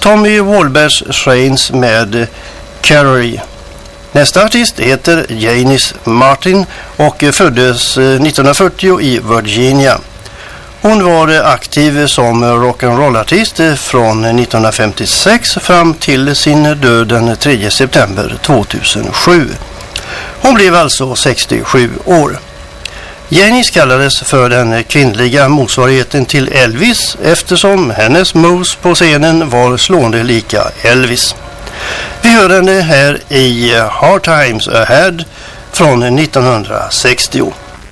Tommy Walbergs Trains med Carrie. Nästa artist heter Janis Martin och föddes 1940 i Virginia. Hon var aktiv som rock'n'roll-artist från 1956 fram till sin död den 3 september 2007. Hon blev alltså 67 år. Janis kallades för den kvinnliga motsvarigheten till Elvis eftersom hennes moves på scenen var slående lika Elvis. Vi hör henne här i Hard Times Ahead från 1960.